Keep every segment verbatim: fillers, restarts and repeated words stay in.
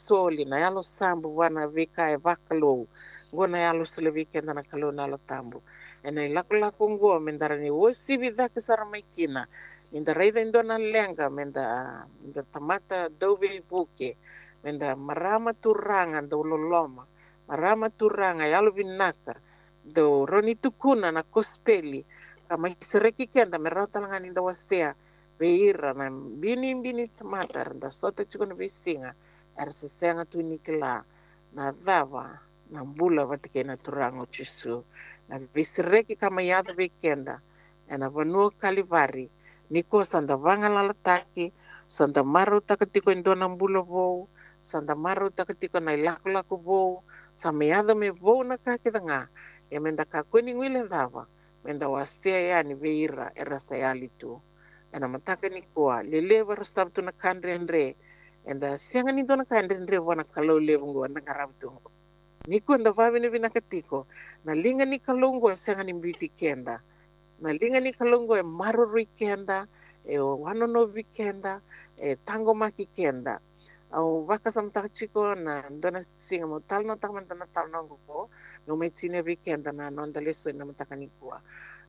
soli na yalo sambu wana vika e vakalo ngona yalo sule weekend na kalo na lo tambu ena laku laku ngo mendara ni wosi vida ke saramaikina minda reida indona lenga menda minda tamata dove buke menda marama turanga do loloma marama turanga yalo vinaka do roni tukuna na kospeli kama sereki kenda merauta langani da wasea beira na bini bini tamata randa sota chukuna bisinga era sesenga tu nikela na dava na bula watike na turango chisu na visireki kama yada weekenda ena vanua kalivari niko sanda vanga lalataki sanda maru takatiko indona bula vou sanda maru takatiko na ilaku laku vou sama yada me vou na kakidanga ya menda kakweni ngwile dava menda wasea ya ni veira era sayali tu ena mataka nikoa lele varustabtu na kandre andre enda sianga ni dona kandre andre wana kalau levungu anda karabtu niko nda vavi ni vinakatiko na linga ni kalungo sianga ni beauty kenda na linga ni kalungo e maru kenda e wano no weekenda e tango maki kenda au vaka samtaka chiko na dona singa mo tal no tak mantana tal no go no me tine weekenda na no ndaleso na mataka nikua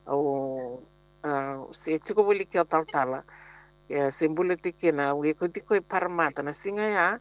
au uh, se chiko boli kia tal tala ya sembule tikena we kutiko e paramata na singa ya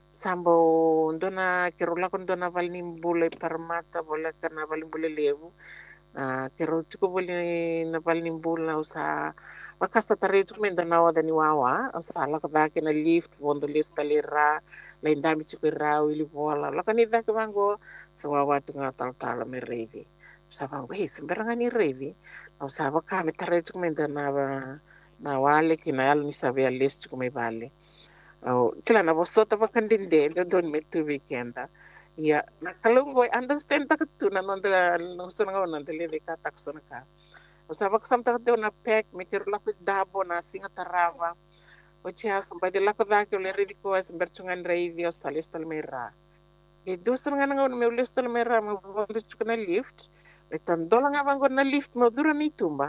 sambo dona kerola kon dona valnimbule paramata bola kana valnimbule levu na kero chiko boli na valnimbula usa wakasta tare tu menda na wada ni wawa usa la ka bake na lift wondo lista lera la indami chiko ra wili bola la kan ida bango sa wawa tunga tal tal me revi sa bango he semberanga ni revi usa baka me tare tu menda na na wale kina yalo ni sabe list chiko me vale au kila na bosota bakandinde ndo don me tu weekenda ya na kalungo understand tak tu na nonda no sona ngona ndele de ka tak sona ka usaba ko samta de na pek me kiro la dabo na singa tarava o chia kamba de la ko da ko le ridiko as berchungan reivi o stalestal mera e do sona ngana ngona me ulestal mera mo bondo chukuna lift e tan dola nga bango na lift mo dura ni tumba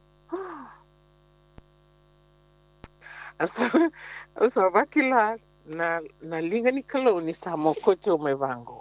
asa asa bakila na na linga ni kaloni sa mo kocho me bango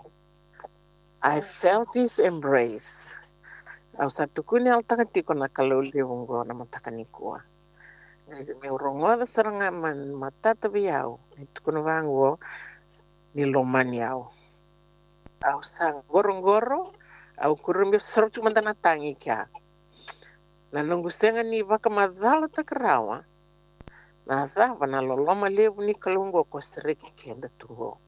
I felt his embrace. Au sa tukuni al takatiko na kaloli wongo na matakanikuwa. Me urongoda saranga man matata biau. Ni tukuni wango ni lomani au. Au sa gorong-goro au kurumbi serotu mandana tangi kia. Na nungu senga ni waka madhala takarawa. Na dhava na loloma levu ni kalungo ko sereki kenda tuho.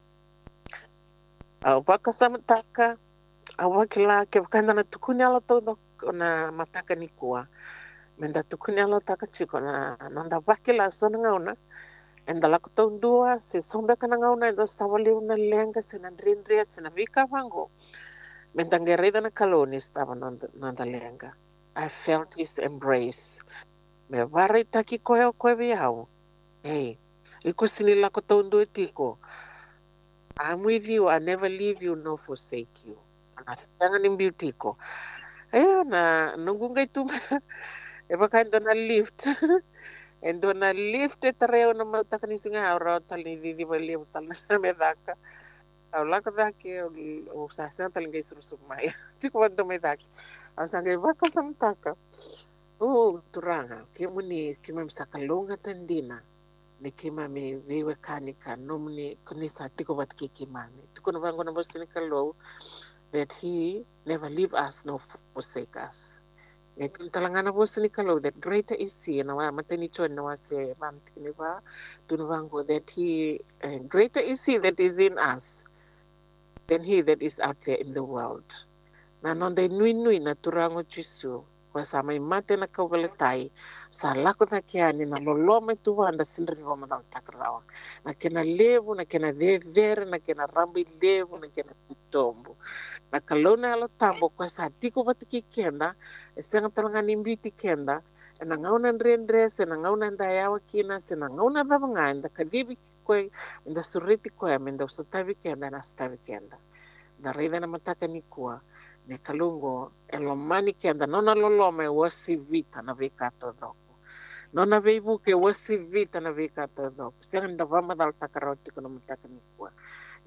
Au baka samataka awakila ke kanda na tukuni ala todo na mataka ni kuwa menda tukuni ala taka chiko na nanda wakila so na ngauna enda la ko dua se sombe kana ngauna endo stawali una lenga se na ndrindria se na vika vango menda ngerida na kaloni stava nanda, nanda lenga I felt his embrace me vari taki koe koe viau hey iko sini la ko dua tiko I'm with you I never leave you nor forsake you na sangan ni beauty ko ayo na nunggu ngai tu e baka na lift endo na lift e tareo na mata kani singa aura tali di di bali tal na me daka au la ka dake o sa sa tal ngai suru suru mai ti ko ndo me dake au sa ngai baka samtaka o turanga ke muni ke mem sakalonga tandina ne ke mame vewe kanika no muni kuni sa tiko bat ke ke mame tiko no bango na bosini kalo that he never leave us nor forsake us. It talangana bosini kalau that greater is he na wa matani chon na wa se mam tiniba tunwango that he uh, greater is he that is in us than he that is out there in the world. Na nonde nui nui na turango chisu kwa sa mai mate na kaubaletai sa lako na kiani na loloma tu wanda sindri ngoma na takrawa na kena levu na kena vevere na kena rambi levu na kena tutombo na kalona alo tambo kwa sa tiko batiki kenda esenga talanga nimbiti kenda na ngauna ndrendre se na ngauna ndayawa kina se na ngauna dhabanga nda kadibi kwe nda suriti kwe nda usutavi kenda na ustavi kenda na reida na mataka nikua ne kalungo elomani kenda nona loloma e wasi vita na vikato doko nona veibu ke wasi vita na vikato doko senga nda vama dal takarauti kuna mataka nikua